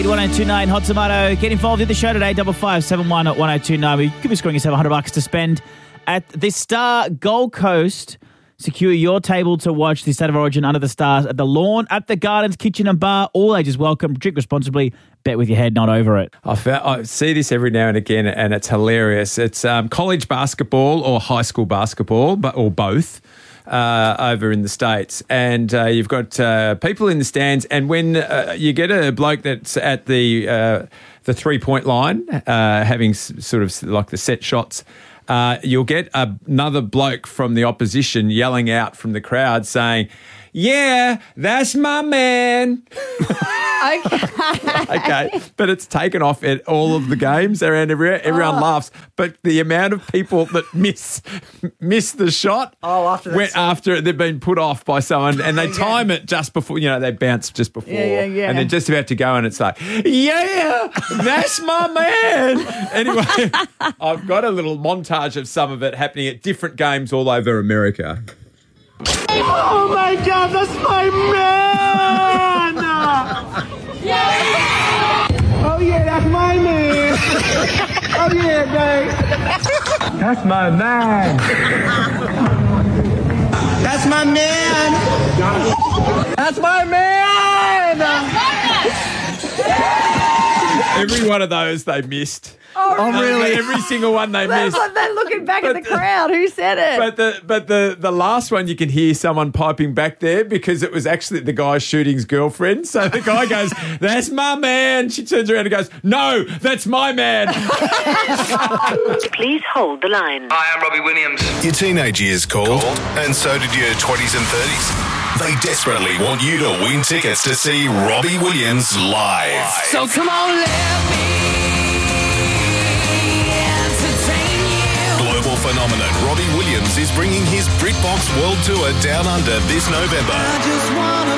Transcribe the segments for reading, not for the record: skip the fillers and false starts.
1029 Hot Tomato. Get involved in the show today. 5571 at 1029. We could be scoring yourself $100 to spend at the Star Gold Coast. Secure your table to watch the State of Origin under the stars at the Lawn, at the Gardens, Kitchen and Bar. All ages welcome. Drink responsibly. Bet with your head, not over it. I see this every now and again, and it's hilarious. It's college basketball or high school basketball, or both, over in the States. And you've got people in the stands, and when you get a bloke that's at the 3-point line, having sort of like the set shots, you'll get another bloke from the opposition yelling out from the crowd saying, "Yeah, that's my man." Okay, but it's taken off at all of the games around everywhere. Everyone laughs, but the amount of people that miss the shot after they've been put off by someone, and they time it just before, they bounce just before, and they're just about to go, and it's like, "Yeah, that's my man." Anyway, I've got a little montage of some of it happening at different games all over America. Oh my God, that's my man! Oh yeah, that's my man! Oh yeah, babe! That's my man! That's my man! That's my man! Every one of those they missed. Oh, really? Every single one they missed. They're looking back at the crowd. Who said it? But the last one, you can hear someone piping back there because it was actually the guy shooting's girlfriend. So the guy goes, "That's my man." She turns around and goes, "No, that's my man." Please hold the line. Hi, I'm Robbie Williams. Your teenage years called, and so did your 20s and 30s. They desperately want you to win tickets to see Robbie Williams live. So come on, let me entertain you. Global phenomenon Robbie Williams is bringing his BritBox World Tour down under this November. I just wanna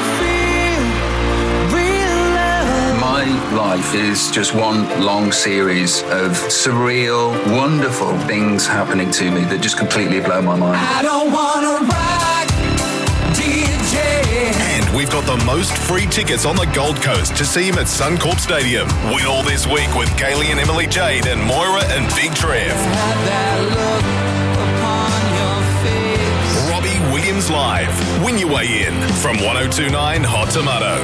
feel real love. My life is just one long series of surreal, wonderful things happening to me that just completely blow my mind. I don't wanna rock, DJ. And we've got the most free tickets on the Gold Coast to see him at Suncorp Stadium. Win all this week with Kaylee and Emily Jade and Moira and Big Trev. Have that look upon your face. Robbie Williams Live. Win your way in from 1029 Hot Tomato.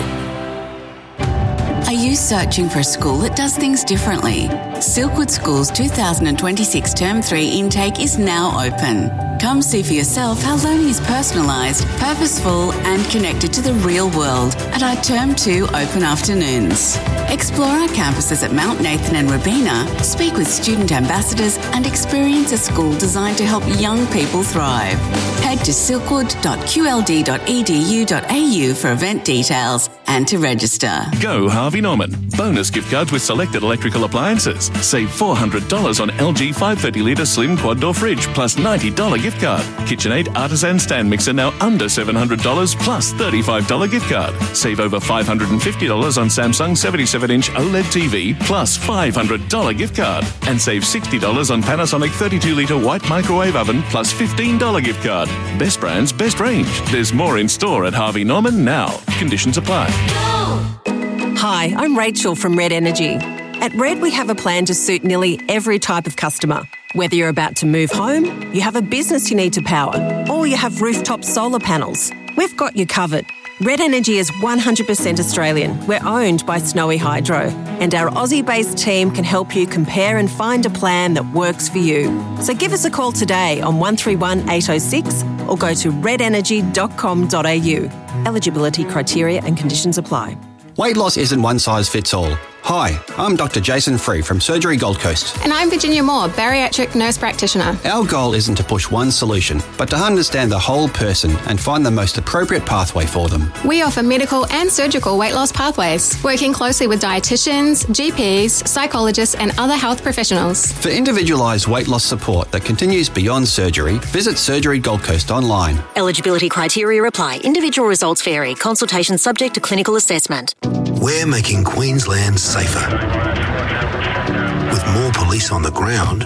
Are you searching for a school that does things differently? Silkwood School's 2026 Term 3 intake is now open. Come see for yourself how learning is personalised, purposeful and connected to the real world at our Term 2 open afternoons. Explore our campuses at Mount Nathan and Robina, speak with student ambassadors and experience a school designed to help young people thrive. Head to silkwood.qld.edu.au for event details and to register. Go Harvey Norman. Bonus gift cards with selected electrical appliances. Save $400 on LG 530 litre slim quad door fridge plus $90 gift card. KitchenAid artisan stand mixer now under $700 plus $35 gift card. Save over $550 on Samsung 77-inch OLED TV plus $500 gift card. And save $60 on Panasonic 32 litre white microwave oven plus $15 gift card. Best brands, best range. There's more in store at Harvey Norman now. Conditions apply. Hi, I'm Rachel from Red Energy. At Red, we have a plan to suit nearly every type of customer. Whether you're about to move home, you have a business you need to power, or you have rooftop solar panels, we've got you covered. Red Energy is 100% Australian. We're owned by Snowy Hydro, and our Aussie-based team can help you compare and find a plan that works for you. So give us a call today on 131 806 or go to redenergy.com.au. Eligibility criteria and conditions apply. Weight loss isn't one size fits all. Hi, I'm Dr. Jason Free from Surgery Gold Coast. And I'm Virginia Moore, bariatric nurse practitioner. Our goal isn't to push one solution, but to understand the whole person and find the most appropriate pathway for them. We offer medical and surgical weight loss pathways, working closely with dietitians, GPs, psychologists and other health professionals. For individualised weight loss support that continues beyond surgery, visit Surgery Gold Coast online. Eligibility criteria apply. Individual results vary. Consultation subject to clinical assessment. We're making Queensland safer. With more police on the ground,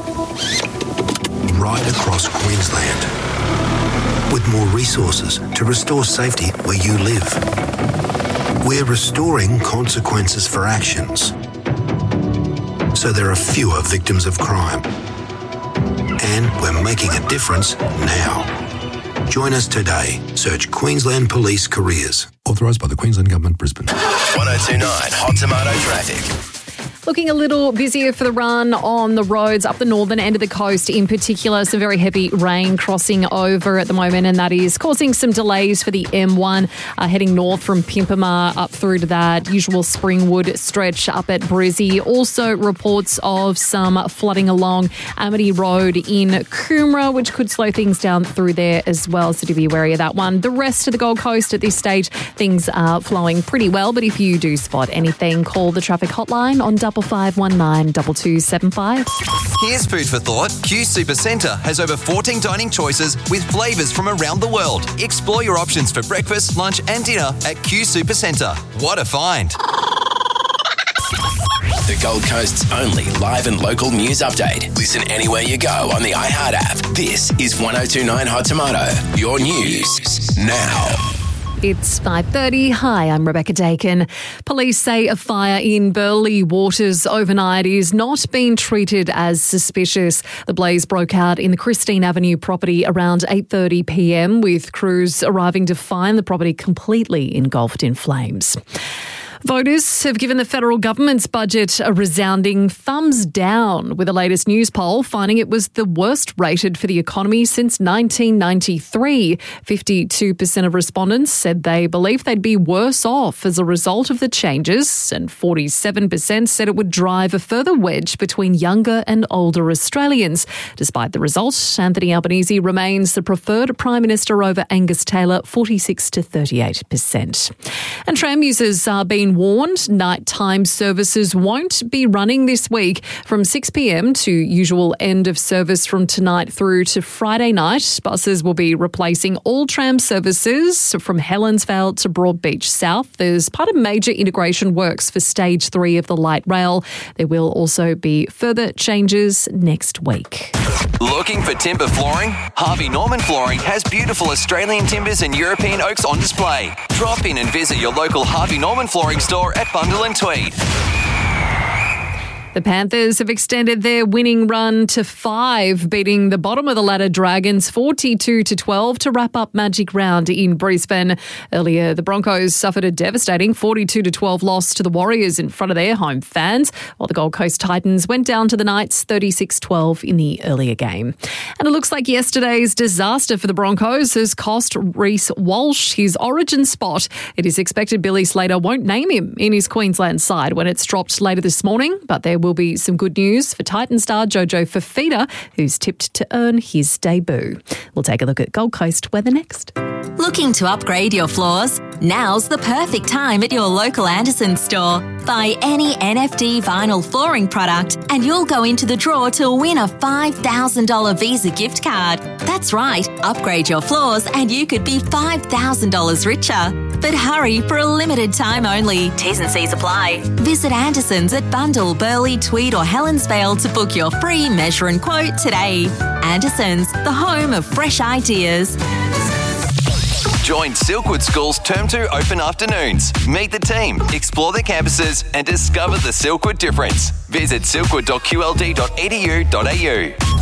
right across Queensland. With more resources to restore safety where you live. We're restoring consequences for actions, so there are fewer victims of crime. And we're making a difference now. Join us today. Search Queensland Police Careers. Authorised by the Queensland Government, Brisbane. 1029 Hot Tomato Traffic. Looking a little busier for the run on the roads up the northern end of the coast in particular. Some very heavy rain crossing over at the moment, and that is causing some delays for the M1 heading north from Pimpama up through to that usual Springwood stretch up at Brizzy. Also reports of some flooding along Amity Road in Coomera, which could slow things down through there as well, so do be wary of that one. The rest of the Gold Coast at this stage, things are flowing pretty well, but if you do spot anything, call the traffic hotline on 5519 2275. Here's food for thought. Q Supercentre has over 14 dining choices with flavours from around the world. Explore your options for breakfast, lunch and dinner at Q Supercentre. What a find. The Gold Coast's only live and local news update. Listen anywhere you go on the iHeart app. This is 1029 Hot Tomato. Your news now. It's 5:30. Hi, I'm Rebecca Dakin. Police say a fire in Burleigh Waters overnight is not being treated as suspicious. The blaze broke out in the Christine Avenue property around 8:30 p.m, with crews arriving to find the property completely engulfed in flames. Voters have given the federal government's budget a resounding thumbs down, with the latest news poll finding it was the worst rated for the economy since 1993. 52% of respondents said they believe they'd be worse off as a result of the changes, and 47% said it would drive a further wedge between younger and older Australians. Despite the results, Anthony Albanese remains the preferred Prime Minister over Angus Taylor, 46 to 38%. And tram users are being warned nighttime services won't be running this week from 6 p.m. to usual end of service from tonight through to Friday night. Buses will be replacing all tram services from Helensvale to Broadbeach South. As part of major integration works for Stage 3 of the light rail. There will also be further changes next week. Looking for timber flooring? Harvey Norman Flooring has beautiful Australian timbers and European oaks on display. Drop in and visit your local Harvey Norman Flooring store at Bundle and Tweed. The Panthers have extended their winning run to 5, beating the bottom of the ladder Dragons 42-12 to wrap up Magic Round in Brisbane. Earlier, the Broncos suffered a devastating 42-12 loss to the Warriors in front of their home fans, while the Gold Coast Titans went down to the Knights 36-12 in the earlier game. And it looks like yesterday's disaster for the Broncos has cost Reece Walsh his origin spot. It is expected Billy Slater won't name him in his Queensland side when it's dropped later this morning, but there will be some good news for Titan star Jojo Fafita, who's tipped to earn his debut. We'll take a look at Gold Coast weather next. Looking to upgrade your floors? Now's the perfect time at your local Anderson store. Buy any NFT vinyl flooring product and you'll go into the draw to win a $5,000 Visa gift card. That's right, upgrade your floors and you could be $5,000 richer. But hurry, for a limited time only. T's and C's apply. Visit Anderson's at Bundle, Burleigh, Tweed or Helensvale to book your free measure and quote today. Anderson's, the home of fresh ideas. Join Silkwood School's Term 2 open afternoons. Meet the team, explore their campuses and discover the Silkwood difference. Visit silkwood.qld.edu.au.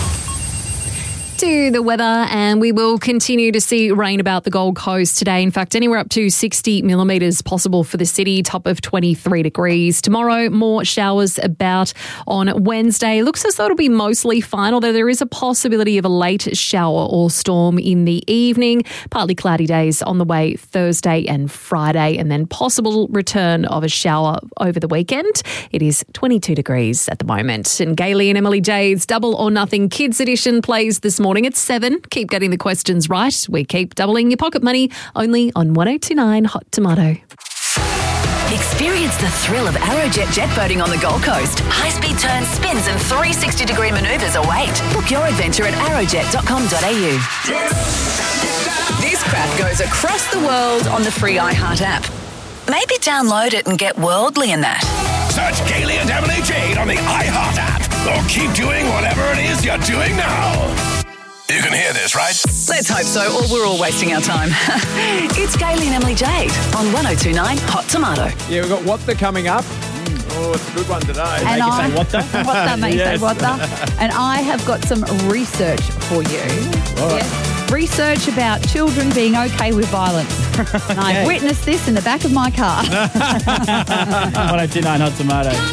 To the weather, and we will continue to see rain about the Gold Coast today. In fact, anywhere up to 60 millimetres possible for the city, top of 23 degrees. Tomorrow, more showers about on Wednesday. Looks as though it'll be mostly fine, although there is a possibility of a late shower or storm in the evening. Partly cloudy days on the way Thursday and Friday, and then possible return of a shower over the weekend. It is 22 degrees at the moment. And Gayley and Emily Jade's Double or Nothing Kids Edition plays this morning at 7. Keep getting the questions right. We keep doubling your pocket money only on 1029 Hot Tomato. Experience the thrill of Aerojet jet boating on the Gold Coast. High-speed turns, spins and 360-degree manoeuvres await. Book your adventure at aerojet.com.au. This crap goes across the world on the free iHeart app. Maybe download it and get worldly in that. Search Gayley and Emily Jade on the iHeart app, or keep doing whatever it is you're doing now. You can hear this, right? Let's hope so, or we're all wasting our time. It's Gayley and Emily Jade on 1029 Hot Tomato. Yeah, we've got What The coming up. Oh, it's a good one today. And Make you say what the? What the, make you say Yes. what the. And I have got some research for you. All right. Yes. Research about children being okay with violence. And I've witnessed this in the back of my car. 1029 Hot Tomato.